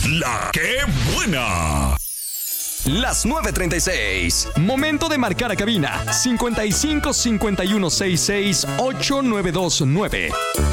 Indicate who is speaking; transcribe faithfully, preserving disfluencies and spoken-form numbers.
Speaker 1: La que buena.
Speaker 2: Las nueve treinta y seis.
Speaker 3: Momento de marcar a cabina cincuenta y cinco cincuenta y uno sesenta y seis ocho nueve dos nueve.